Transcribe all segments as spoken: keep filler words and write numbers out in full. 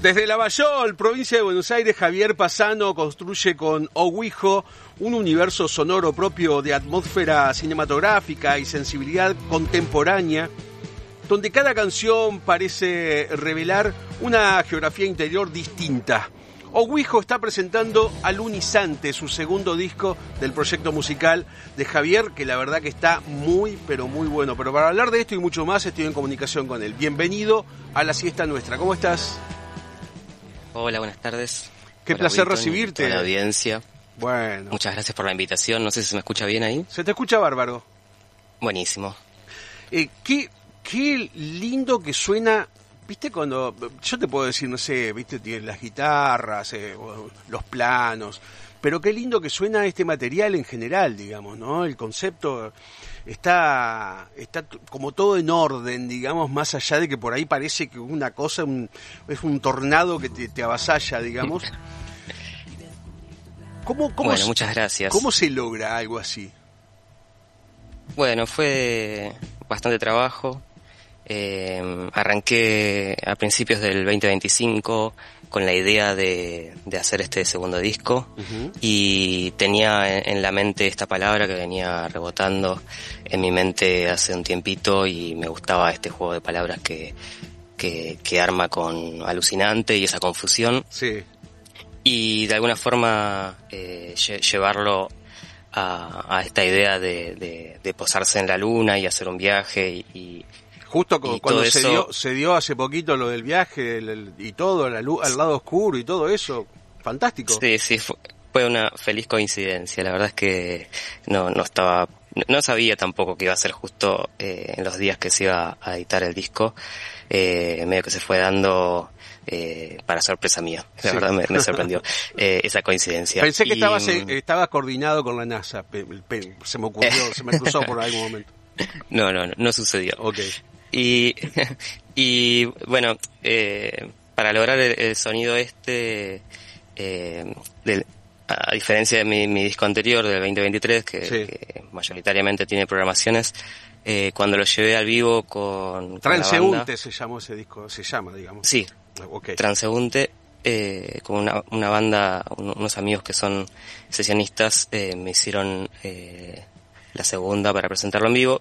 Desde Lavallol, provincia de Buenos Aires, Javier Pasano construye con Oguijo un universo sonoro propio de atmósfera cinematográfica y sensibilidad contemporánea, donde cada canción parece revelar una geografía interior distinta. Oguijo está presentando Alunizante, su segundo disco del proyecto musical de Javier, que la verdad que está muy, pero muy bueno. Pero para hablar de esto y mucho más, estoy en comunicación con él. Bienvenido a La Siesta Nuestra. ¿Cómo estás? Hola, buenas tardes. Qué Hola, placer Wilton, recibirte. Y toda la audiencia. Bueno. Muchas gracias por la invitación. No sé si se me escucha bien ahí. Se te escucha bárbaro. Buenísimo. Eh, qué, qué lindo que suena. ¿Viste cuando, yo te puedo decir, no sé, viste, tiene las guitarras, eh, los planos, pero qué lindo que suena este material en general, digamos, ¿no? El concepto está está como todo en orden, digamos, más allá de que por ahí parece que una cosa un, es un tornado que te, te avasalla, digamos. ¿Cómo, cómo, bueno, muchas gracias. ¿Cómo se logra algo así? Bueno, fue bastante trabajo. Eh, arranqué a principios del veinte veinticinco con la idea de, de hacer este segundo disco. Uh-huh. Y tenía en, en la mente esta palabra que venía rebotando en mi mente hace un tiempito y me gustaba este juego de palabras que, que, que arma con alucinante y esa confusión. Sí. Y de alguna forma eh, lle- llevarlo a, a esta idea de, de, de posarse en la luna y hacer un viaje y, y Justo con, cuando se, eso, dio, se dio hace poquito lo del viaje el, el, y todo, la luz, al lado oscuro y todo eso, fantástico. Sí, sí, fue, fue una feliz coincidencia. La verdad es que no, no estaba, no sabía tampoco que iba a ser justo eh, en los días que se iba a editar el disco. Eh, medio que se fue dando eh, para sorpresa mía. La sí. verdad me, me sorprendió eh, esa coincidencia. Pensé que y, estabas, eh, estabas coordinado con la NASA. Pe, pe, se me ocurrió, se me cruzó por algún momento. No, no, no, no sucedió. Okay. Y, y bueno, eh, para lograr el, el sonido este, eh, del, a diferencia de mi, mi disco anterior del veinte veintitrés, que, sí. que mayoritariamente tiene programaciones, eh, cuando lo llevé al vivo con, Transeúnte con la banda, se llamó ese disco, se llama, digamos. Sí, okay. Transeúnte, eh, con una, una banda, unos amigos que son sesionistas, eh, me hicieron eh, la segunda para presentarlo en vivo,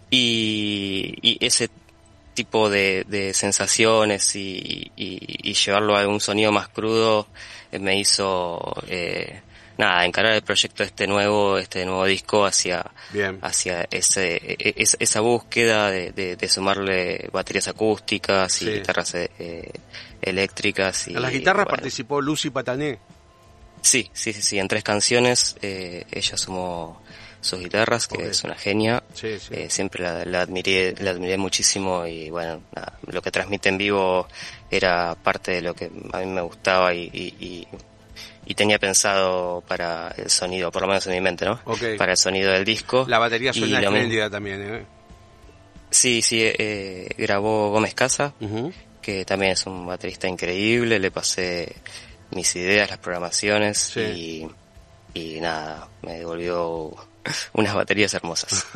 y, y ese tipo de, de sensaciones y, y, y llevarlo a un sonido más crudo eh, me hizo eh, nada encarar el proyecto este nuevo este nuevo disco hacia Bien. hacia ese es, esa búsqueda de, de, de sumarle baterías acústicas y sí. guitarras eh, eléctricas y a las guitarras bueno, participó Lucy Patané. Sí, sí, sí, sí, en tres canciones eh, ella sumó sus guitarras, que okay. es una genia. Sí, sí. Eh, siempre la, la admiré, la admiré muchísimo y bueno, nada, lo que transmite en vivo era parte de lo que a mí me gustaba y, y, y, y tenía pensado para el sonido, por lo menos en mi mente, ¿no? Okay. Para el sonido del disco. La batería suena espléndida también, ¿eh? Sí, sí, eh, grabó Gómez Casa, uh-huh. que también es un baterista increíble, le pasé mis ideas, las programaciones sí. y, y nada, me devolvió unas baterías hermosas.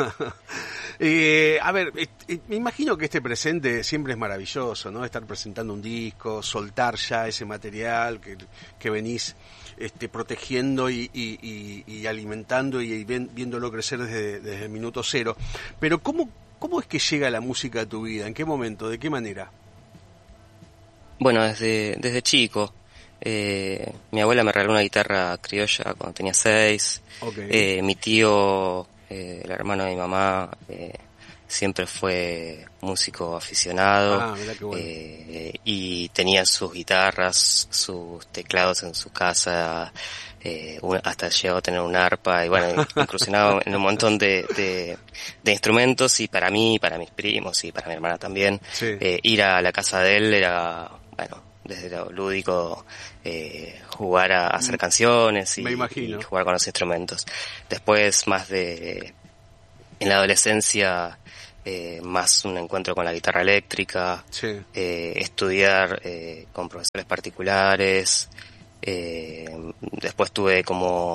eh, a ver, eh, me imagino que este presente siempre es maravilloso, ¿no? Estar presentando un disco, soltar ya ese material que, que venís este, protegiendo y, y, y, y alimentando y ven, viéndolo crecer desde, desde el minuto cero. Pero ¿cómo, cómo es que llega la música a tu vida? ¿En qué momento? ¿De qué manera? Bueno, desde, desde chico. Eh, mi abuela me regaló una guitarra criolla cuando tenía seis. Okay. Eh, mi tío, eh, el hermano de mi mamá, eh, siempre fue músico aficionado. Ah, mirá qué bueno. eh, y tenía sus guitarras, sus teclados en su casa, eh, un, hasta llegó a tener un arpa y bueno, incursionado en un montón de, de, de instrumentos y para mí, para mis primos y para mi hermana también, sí. eh, ir a la casa de él era, bueno, desde lo lúdico, eh, jugar a, a hacer canciones y, y jugar con los instrumentos. Después, más de, en la adolescencia, eh, más un encuentro con la guitarra eléctrica, sí. eh, estudiar eh, con profesores particulares, eh, después tuve como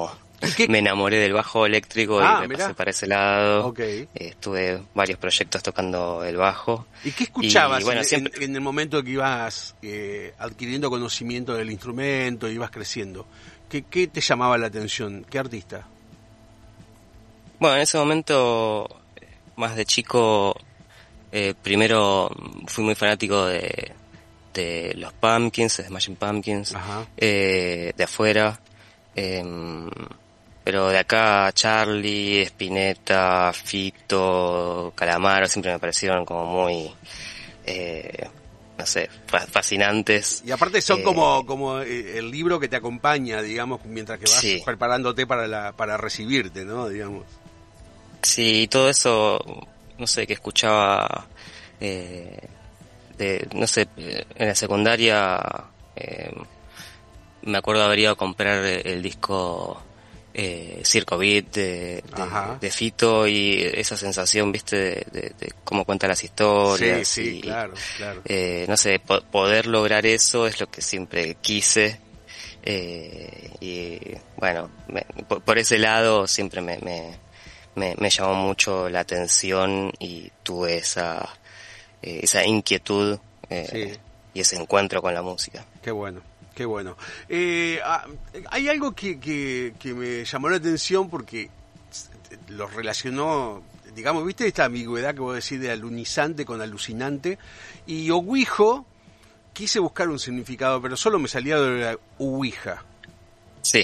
me enamoré del bajo eléctrico ah, y me mirá. pasé para ese lado. Okay. Eh, tuve varios proyectos tocando el bajo. ¿Y qué escuchabas y, bueno, en, siempre... en, en el momento que ibas eh, adquiriendo conocimiento del instrumento, ibas creciendo? ¿Qué, ¿Qué te llamaba la atención? ¿Qué artista? Bueno, en ese momento, más de chico, eh, primero fui muy fanático de, de los Pumpkins, de Smashing Pumpkins, eh, de afuera, eh, pero de acá Charlie, Spinetta, Fito, Calamaro siempre me parecieron como muy, eh, no sé, fascinantes. Y aparte son eh, como como el libro que te acompaña, digamos, mientras que vas sí. preparándote para la para recibirte, ¿no? Digamos. Sí, todo eso, no sé, que escuchaba, eh, de, no sé, en la secundaria, eh, me acuerdo haber ido a comprar el disco eh, Circo Beat de, de, de Fito, y esa sensación, viste, de, de, de cómo cuenta las historias. Sí, sí, y, claro, claro. Eh, no sé, po- poder lograr eso es lo que siempre quise. Eh, y bueno, me, por, por ese lado siempre me... me Me, me llamó mucho la atención y tuve esa eh, esa inquietud eh, sí. y ese encuentro con la música. Qué bueno, qué bueno. Eh, hay algo que, que, que me llamó la atención porque lo relacionó, digamos, viste esta ambigüedad que vos decís de alunizante con alucinante, y Ouija, quise buscar un significado, pero solo me salía de la Ouija. Sí,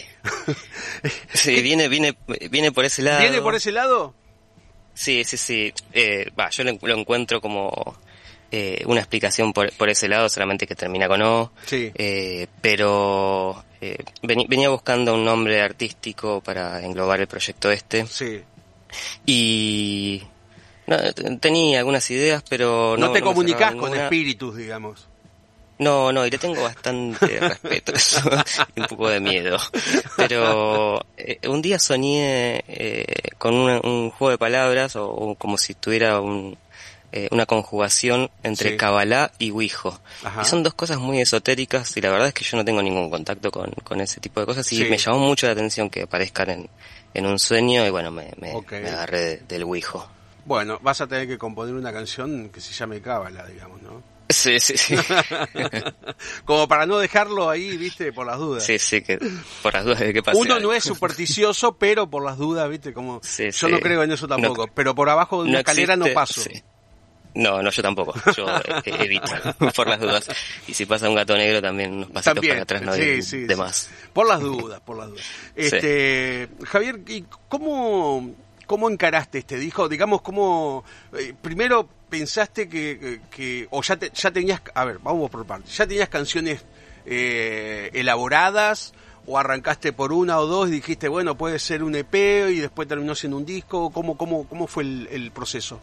sí, viene, viene, viene por ese lado. ¿Viene por ese lado? Sí, sí, sí. Eh, va, yo lo, lo encuentro como eh, una explicación por, por ese lado, solamente que termina con O. Sí. Eh, pero eh, vení, venía buscando un nombre artístico para englobar el proyecto este. Sí. Y no, tenía algunas ideas, pero no. No te no comunicás con ninguna. espíritus, digamos. No, no, y le tengo bastante respeto eso, y un poco de miedo. Pero eh, un día soñé eh, con una, un juego de palabras, o, o como si tuviera un, eh, una conjugación entre sí. Kabbalah y Ouija. Y son dos cosas muy esotéricas, y la verdad es que yo no tengo ningún contacto con, con ese tipo de cosas, y sí. me llamó mucho la atención que aparezcan en, en un sueño, y bueno, me, me, okay. me agarré de, del Ouija. Bueno, vas a tener que componer una canción que se llame Kabbalah, digamos, ¿no? Sí, sí, sí. Como para no dejarlo ahí, viste, por las dudas. Sí, sí, que por las dudas de qué pasa. Uno no es supersticioso, pero por las dudas, viste, como sí, yo sí. no creo en eso tampoco, no, pero por abajo de una no escalera existe, no paso. Sí. No, no, yo tampoco. Yo evito por las dudas. Y si pasa un gato negro también unos pasitos también, para atrás no sí, hay sí, de sí. más. Por las dudas, por las dudas. Este, sí. Javier, ¿y cómo cómo encaraste este disco? Digamos, cómo eh, primero pensaste que, que, que o ya te, ya tenías, a ver, vamos por partes, ya tenías canciones eh, elaboradas, o arrancaste por una o dos y dijiste, bueno, puede ser un E P y después terminó siendo un disco? ¿Cómo cómo cómo fue el, el proceso?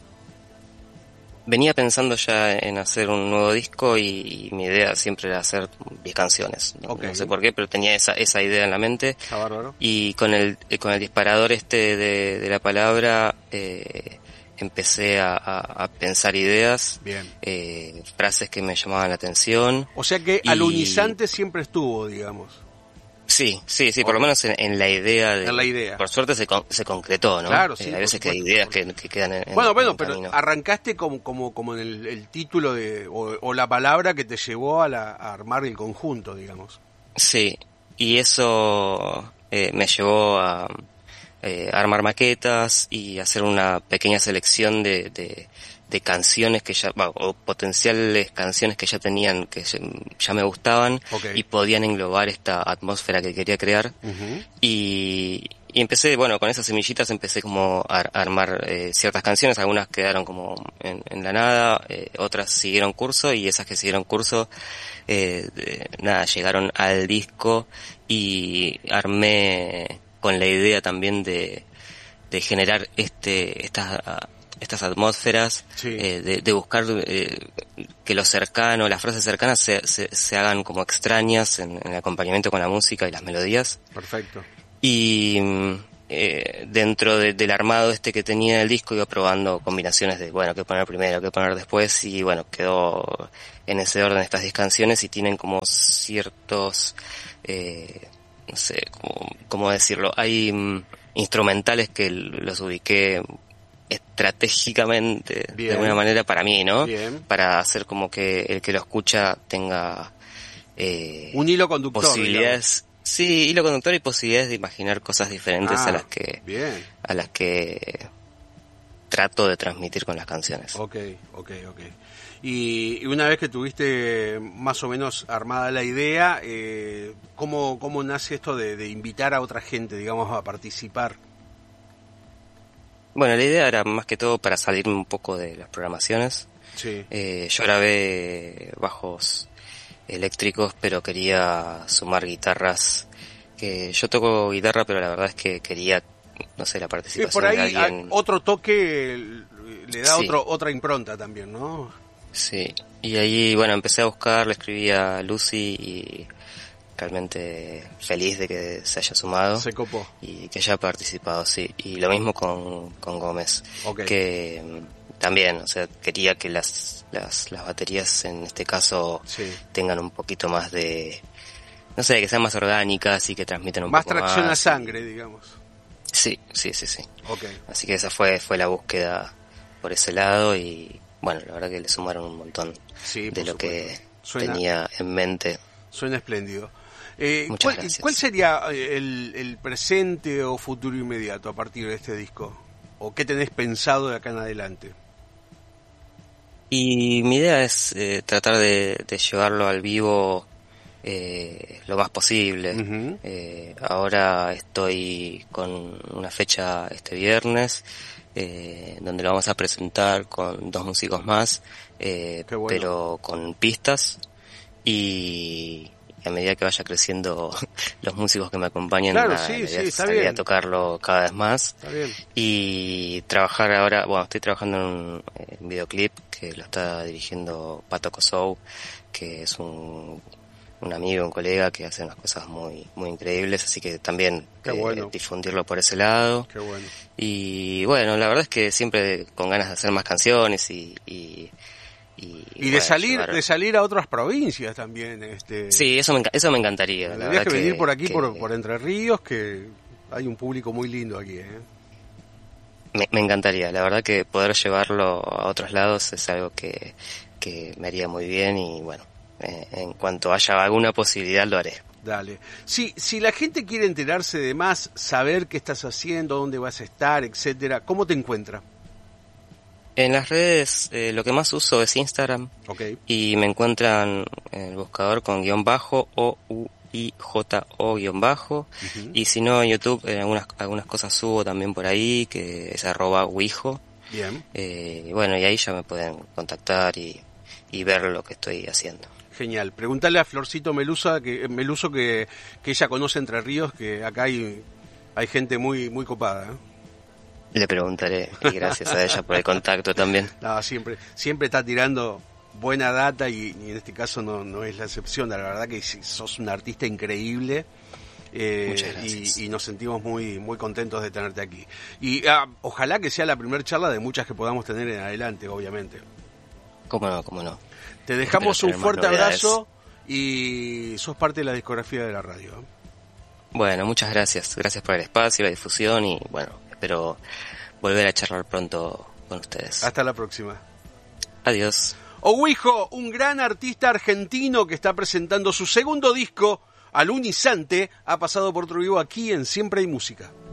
Venía pensando ya en hacer un nuevo disco, y, y mi idea siempre era hacer diez canciones. No, okay. no sé por qué, pero tenía esa esa idea en la mente. Está bárbaro. Y con el con el disparador este de, de la palabra eh, empecé a, a, a pensar ideas, Bien. Eh, frases que me llamaban la atención. O sea que y... alunizante siempre estuvo, digamos. Sí, sí, sí, por okay. lo menos en, en la idea de... En la idea. Por suerte se, con, se concretó, ¿no? Claro, sí. Eh, hay veces que hay ideas que, que quedan en, bueno, en bueno, en pero camino. Arrancaste como como como en el, el título de o, o la palabra que te llevó a, la, a armar el conjunto, digamos. Sí, y eso eh, me llevó a eh, armar maquetas y hacer una pequeña selección de... de de canciones que ya, bueno, o potenciales canciones que ya tenían, que ya, ya me gustaban, okay. y podían englobar esta atmósfera que quería crear. Uh-huh. Y, y empecé, bueno, con esas semillitas empecé como a, a armar eh, ciertas canciones, algunas quedaron como en, en la nada, eh, otras siguieron curso, y esas que siguieron curso, eh, de, nada, llegaron al disco, y armé con la idea también de, de generar este, estas, estas atmósferas, sí. eh, de, de buscar eh, que lo cercano, las frases cercanas se, se, se hagan como extrañas en, en el acompañamiento con la música y las melodías. Perfecto. Y eh, dentro de, del armado este que tenía el disco iba probando combinaciones de, bueno, qué poner primero, qué poner después, y bueno, quedó en ese orden estas diez canciones, y tienen como ciertos... Eh, no sé, cómo, cómo decirlo, hay um, instrumentales que los ubiqué estratégicamente, bien, de alguna manera para mí, ¿no? Bien. Para hacer como que el que lo escucha tenga eh, un hilo conductor, posibilidades, digamos. Sí, hilo conductor y posibilidades de imaginar cosas diferentes ah, a las que bien. a las que trato de transmitir con las canciones. Okay, okay, okay. Y una vez que tuviste más o menos armada la idea, eh, ¿cómo, cómo nace esto de, de invitar a otra gente, digamos, a participar? Bueno, la idea era más que todo para salirme un poco de las programaciones. Sí. Eh, yo grabé bajos eléctricos, pero quería sumar guitarras. Que yo toco guitarra, pero la verdad es que quería, no sé, la participación sí, por ahí de alguien. Otro toque le da sí. otro, otra impronta también, ¿no? Sí, y ahí, bueno, empecé a buscar, le escribí a Lucy y realmente feliz de que se haya sumado. Se copó. Y que haya participado, sí. Y lo mismo con, con Gómez. Okay. Que también, o sea, quería que las, las, las baterías en este caso sí. tengan un poquito más de, no sé, que sean más orgánicas y que transmitan un más poco más. Más tracción a sangre, y... digamos. Sí, sí, sí, sí. Okay. Así que esa fue, fue la búsqueda por ese lado y bueno, la verdad que le sumaron un montón sí, de lo supuesto. que Suena... tenía en mente. Suena espléndido. Eh, ¿cuál, ¿Cuál sería el, el presente o futuro inmediato a partir de este disco? ¿O qué tenés pensado de acá en adelante? Y mi idea es eh, tratar de, de llevarlo al vivo eh, lo más posible. Uh-huh. Eh, ahora estoy con una fecha este viernes, eh, donde lo vamos a presentar con dos músicos más, eh, bueno. pero con pistas y... a medida que vaya creciendo los músicos que me acompañan, claro, la, sí, la sí, idea está sería bien. tocarlo cada vez más. Está bien. Y trabajar ahora, bueno, estoy trabajando en un, en un videoclip que lo está dirigiendo Pato Kosou, que es un, un amigo, un colega que hace unas cosas muy muy increíbles, así que también eh, bueno. difundirlo por ese lado. Qué bueno. Y bueno, la verdad es que siempre con ganas de hacer más canciones y... y Y, y de bueno, salir llevar... de salir a otras provincias también. Este... Sí, eso me, eso me encantaría. La Tendrías verdad que venir que, por aquí, que... por, por Entre Ríos, que hay un público muy lindo aquí. ¿eh? Me, me encantaría, la verdad que poder llevarlo a otros lados es algo que, que me haría muy bien y bueno, eh, en cuanto haya alguna posibilidad lo haré. Dale. Si, si la gente quiere enterarse de más, saber qué estás haciendo, dónde vas a estar, etcétera, ¿cómo te encuentra? En las redes eh, lo que más uso es Instagram. Okay. Y me encuentran en el buscador con guión bajo o u i j o guión bajo. Uh-huh. Y si no, en YouTube en algunas algunas cosas subo también por ahí, que es arroba wijo. Bien. Eh, y bueno, y ahí ya me pueden contactar y, y ver lo que estoy haciendo. Genial. Preguntale a Florcito Melusa, que Meluso que, que ella conoce Entre Ríos, que acá hay, hay gente muy, muy copada, ¿eh? Le preguntaré, y gracias a ella por el contacto también. No, siempre, siempre está tirando buena data y, y en este caso no, no es la excepción. La verdad que sos un artista increíble eh, Muchas gracias. Y, y nos sentimos muy, muy contentos de tenerte aquí. Y ah, ojalá que sea la primera charla de muchas que podamos tener en adelante, obviamente. Cómo no, cómo no. Te dejamos un fuerte abrazo y sos parte de la discografía de la radio. Bueno, muchas gracias. Gracias por el espacio, la difusión y bueno, espero volver a charlar pronto con ustedes. Hasta la próxima. Adiós. Owijo, un gran artista argentino que está presentando su segundo disco, Alunizante, ha pasado por Trujillo aquí en Siempre Hay Música.